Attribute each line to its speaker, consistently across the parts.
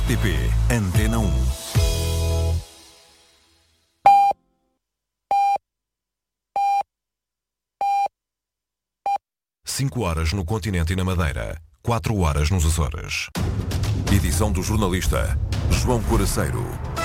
Speaker 1: RTP Antena 1. Cinco horas no continente e na Madeira, 4 horas nos Açores. Edição do jornalista João Coraceiro.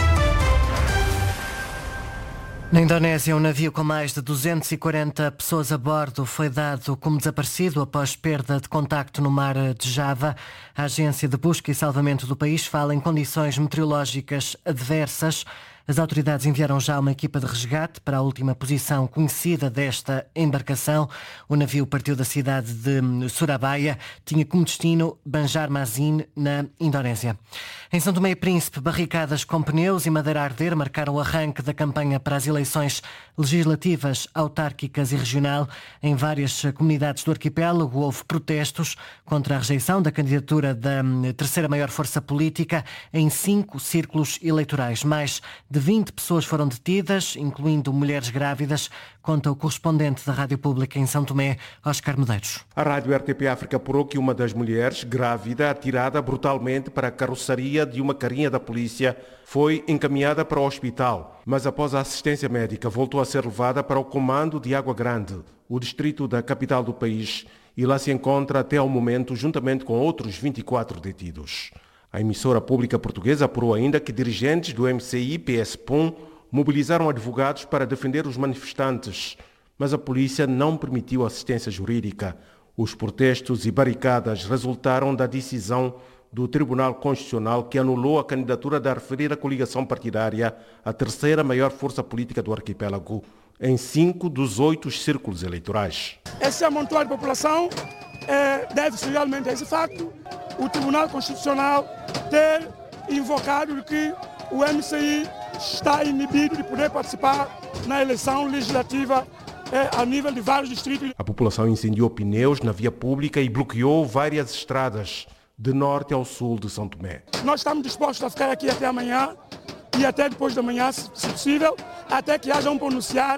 Speaker 2: Na Indonésia, um navio com mais de 240 pessoas a bordo foi dado como desaparecido após perda de contacto no mar de Java. A Agência de Busca e Salvamento do país fala em condições meteorológicas adversas. As autoridades enviaram já uma equipa de resgate para a última posição conhecida desta embarcação. O navio partiu da cidade de Surabaya, tinha como destino Banjarmasin, na Indonésia. Em São Tomé e Príncipe, barricadas com pneus e madeira a arder marcaram o arranque da campanha para as eleições legislativas, autárquicas e regional. Em várias comunidades do arquipélago houve protestos contra a rejeição da candidatura da terceira maior força política em 5 círculos eleitorais. Mais de 20 pessoas foram detidas, incluindo mulheres grávidas, conta o correspondente da Rádio Pública em São Tomé, Oscar Medeiros.
Speaker 3: A Rádio RTP África apurou que uma das mulheres, grávida, atirada brutalmente para a carroceria de uma carrinha da polícia, foi encaminhada para o hospital, mas após a assistência médica voltou a ser levada para o comando de Água Grande, o distrito da capital do país, e lá se encontra até ao momento juntamente com outros 24 detidos. A emissora pública portuguesa apurou ainda que dirigentes do MCI-PS-PUM mobilizaram advogados para defender os manifestantes, mas a polícia não permitiu assistência jurídica. Os protestos e barricadas resultaram da decisão do Tribunal Constitucional que anulou a candidatura da referida coligação partidária, a terceira maior força política do arquipélago, em 5 dos 8 círculos eleitorais.
Speaker 4: Esse amontoado de população deve-se realmente a esse facto. O Tribunal Constitucional ter invocado que o MCI está inibido de poder participar na eleição legislativa a nível de vários distritos.
Speaker 3: A população incendiou pneus na via pública e bloqueou várias estradas de norte ao sul de São Tomé.
Speaker 4: Nós estamos dispostos a ficar aqui até amanhã e até depois da manhã, se possível, até que haja um pronunciar